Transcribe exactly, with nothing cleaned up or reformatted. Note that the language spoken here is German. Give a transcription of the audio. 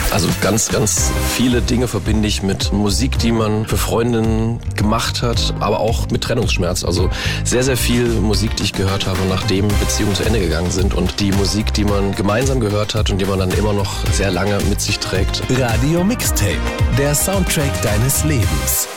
Also ganz, ganz viele Dinge verbinde ich mit Musik, die man für Freundinnen gemacht hat, aber auch mit Trennungsschmerz. Also sehr, sehr viel Musik, die ich gehört habe, nachdem Beziehungen zu Ende gegangen sind und die Musik, die man gemeinsam gehört hat und die man dann immer noch sehr lange mit sich trägt. Radio Mixtape, der Soundtrack deines Lebens.